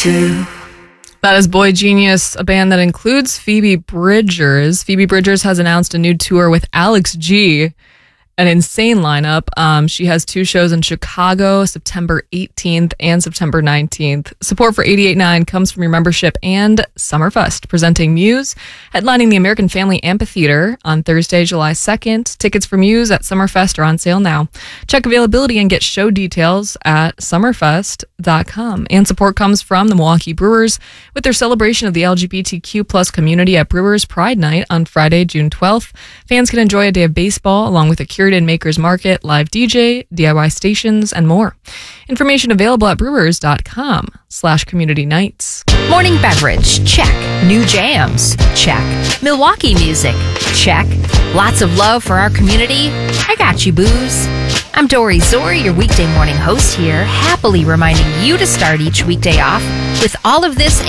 too. That is Boy Genius, a band that includes Phoebe Bridgers. Phoebe Bridgers has announced a new tour with Alex G, an insane lineup. She has 2 shows in Chicago, September 18th and September 19th. Support for 88.9 comes from your membership and Summerfest, presenting Muse, headlining the American Family Amphitheater on Thursday, July 2nd. Tickets for Muse at Summerfest are on sale now. Check availability and get show details at summerfest.com. And support comes from the Milwaukee Brewers with their celebration of the LGBTQ plus community at Brewers Pride Night on Friday, June 12th. Fans can enjoy a day of baseball along with a curated makers market, live DJ, DIY stations, and more. Information available at brewers.com/community nights. Morning beverage, check. New jams, check. Milwaukee music, check. Lots of love for our community. I got you, booze. I'm Dory Zori, your weekday morning host here, happily reminding you to start each weekday off with all of this